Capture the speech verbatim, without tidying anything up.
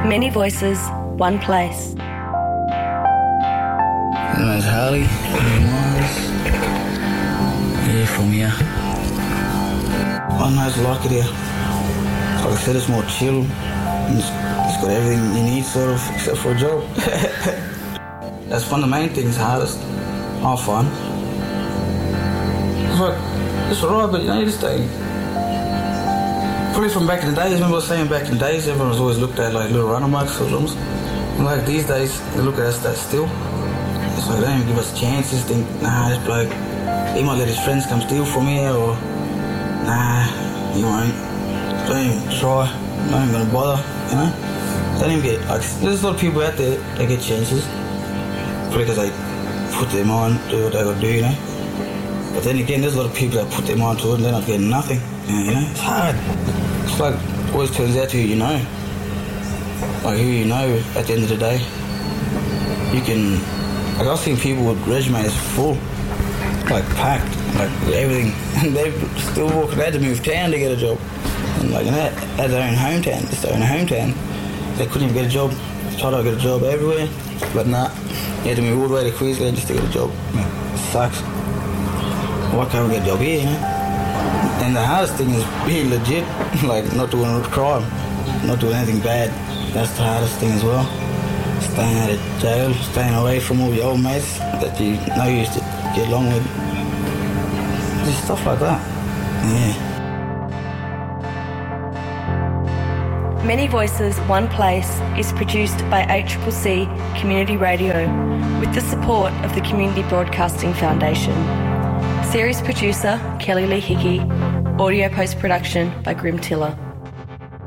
Many voices, one place. My name's Harley. Yeah, from here. I know it's like it here. Like I said, it's more chill. It's, it's got everything you need, sort of, except for a job. That's one of the main things, hardest. Have fun. It's like, it's alright, but you know, you just don't. Probably from back in the days, remember I was saying back in the days, everyone was always looked at like little runner mugs or drums. And like these days, they look at us that still. It's like they don't even give us chances, think, nah, this bloke, he might let his friends come steal from here, or nah, he won't. Don't even try, not even gonna bother, you know? Don't even get, like, there's a lot of people out there that get chances. Probably because they put their mind, do what they gotta do, you know? But then again, there's a lot of people that put their mind to it and they're not getting nothing, you know? It's hard. It's like, it always turns out to who you know. Like, who you know at the end of the day. You can, like, I've seen people with resumes full, like, packed, like, everything, and they're still walking, they had to move town to get a job. And, like, in that, at their own hometown, just their own hometown, they couldn't even get a job, tried to get a job everywhere, but nah, you had to move all the way to Queensland just to get a job. It sucks. Why can't we get a job here, you know? And the hardest thing is being legit, like not doing a crime, not doing anything bad. That's the hardest thing as well. Staying out of jail, staying away from all your old mates that you know you used to get along with. Just stuff like that. Yeah. Many Voices, One Place is produced by A C C C Community Radio with the support of the Community Broadcasting Foundation. Series producer Kelly Lee Hickey. Audio post-production by Grim Tiller.